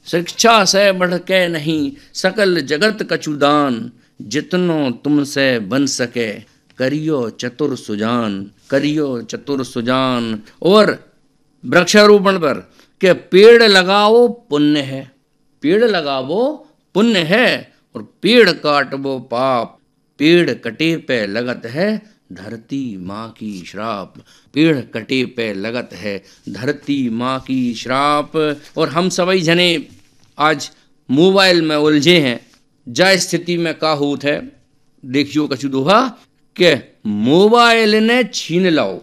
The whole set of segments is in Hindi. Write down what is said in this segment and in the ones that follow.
शिक्षा से बढ़ के नहीं, सकल जगत कछुदान, जितनो तुमसे बन सके, करियो चतुर सुजान, करियो चतुर सुजान। और वृक्षारोपण पर कि पेड़ लगाओ पुण्य है, पेड़ लगाओ पुण्य है, और पेड़ काटबो पाप, पेड़ कटे पे लगत है धरती माँ की श्राप, पेड़ कटे पे लगत है धरती माँ की श्राप। और हम सभी जने आज मोबाइल में उलझे हैं, जा स्थिति में का होत है देखियो कछु दोहा के मोबाइल ने छीन लाओ,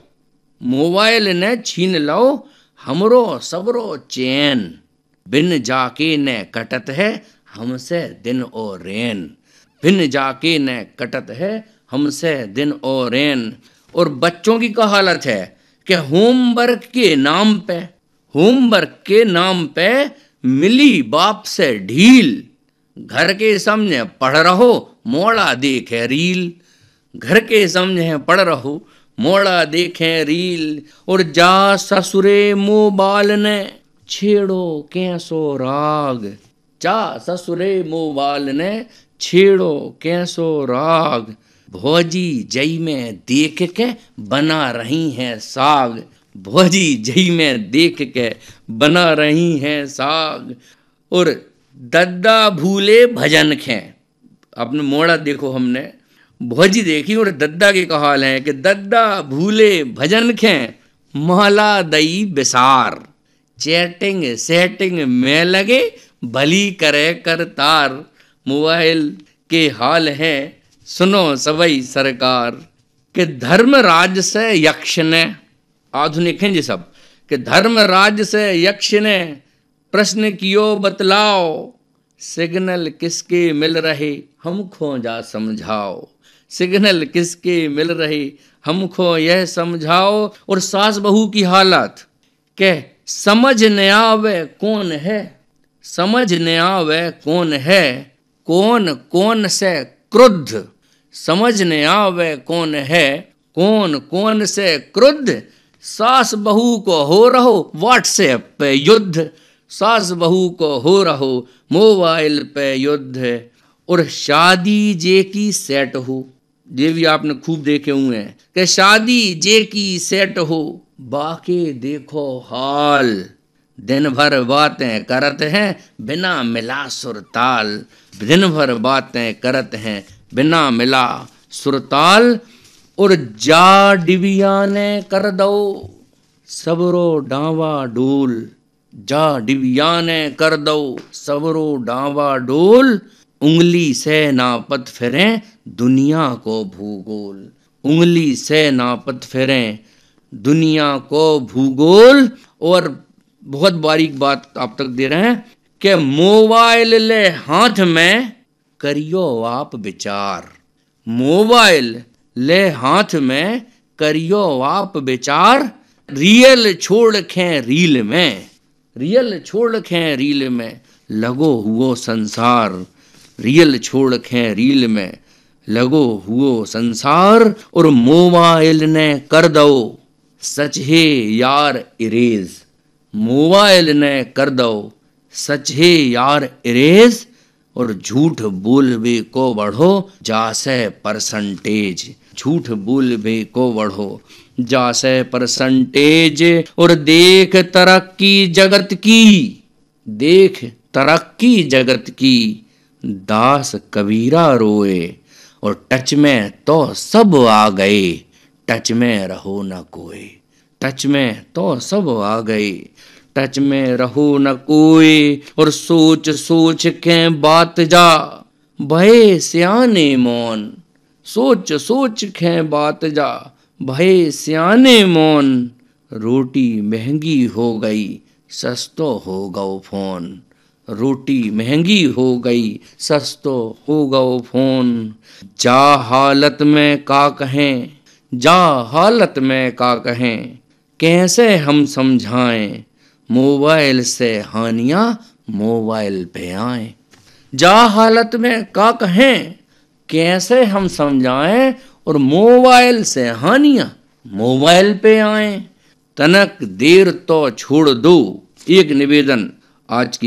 मोबाइल ने छीन लाओ हमरो सबरो चैन, बिन जाके ने कटत है हमसे दिन और रैन, बिन जाके ने कटत है हमसे दिन और रैन। और बच्चों की क्या हालत है कि होमवर्क के नाम पे, होमवर्क के नाम पे मिली बाप से ढील, घर के सामने पढ़ रहो मोड़ा देखे रील, घर के सामने पढ़ रहो मोड़ा देखे रील। और जा ससुरे मोबाइल ने छेड़ो कैसो राग, जा ससुरे मोबाइल ने छेड़ो कैसो राग, भौजी जई में देख के बना रही हैं साग, भौजी जई में देख के बना रही हैं साग। और दद्दा भूले भजन खे, आपने मोड़ा देखो हमने भौजी देखी और दद्दा के का हाल है कि दद्दा भूले भजन खे, माला दई बिसार, चैटिंग सेटिंग में लगे भली करे करतार। मोबाइल के हाल है सुनो सबई सरकार कि धर्मराज से यक्ष ने, आधुनिक हैं जी सब, कि धर्मराज से यक्ष ने प्रश्न कियो बतलाओ, सिग्नल किसके मिल रहे हमको जा समझाओ, सिग्नल किसके मिल रहे हमको यह समझाओ। और सास बहू की हालत के समझ न आवे कौन है, समझ न आवे कौन है, कौन कौन से क्रुद्ध, समझ न आवे कौन है, कौन कौन से क्रुद्ध, सास बहू को हो रहो व्हाट्सएप पे युद्ध, सास बहू को हो रहो मोबाइल पे युद्ध। और शादी जे की सेट हो, ये भी आपने खूब देखे हुए हैं कि शादी जे की सेट हो, बाकी देखो हाल, दिन भर बातें करत हैं बिना मिला सुरताल, दिन भर बातें करत हैं बिना मिला सुरताल। और जा डिबिया ने कर दो सबरो डावा डोल, जा डिबिया ने कर दो सबरो डावा डोल, उंगली से नापत फिरें दुनिया को भूगोल, उंगली से नापत फिरें दुनिया को भूगोल। और बहुत बारीक बात आप तक दे रहे हैं कि मोबाइल ले हाथ में करियो आप विचार, मोबाइल ले हाथ में करियो आप विचार, रियल छोड़ खें रील में, रियल छोड़ खें रील में लगो हुओ संसार, रियल छोड़ खें रील में लगो हुओ संसार। और मोबाइल ने कर दो सच है यार इरेज, मोबाइल ने कर दो सच है यार इरेज। और झूठ बोलबे को बढ़ो जासे परसेंटेज, झूठ बोलबे को बढ़ो जासे परसेंटेज। और देख तरक्की जगत की, देख तरक्की जगत की, दास कबीरा रोए, और टच में तो सब आ गए, टच में रहो न कोई, टच में तो सब आ गए, टच में रहो न कोई। और सोच सोच के बात जा भय सियाने मौन, सोच सोच के बात जा भय सियाने मौन। रोटी महंगी हो गई सस्तो हो गओ फोन, रोटी महंगी हो गई सस्तो हो गओ फोन। जा हालत में का कहें, जा हालत में का कहें, कैसे हम समझाएं, मोबाइल से हानियां मोबाइल पे आए। जा हालत में का कहें, कैसे हम समझाएं, और मोबाइल से हानियां मोबाइल पे आए। तनक देर तो छोड़ दो, एक निवेदन आज की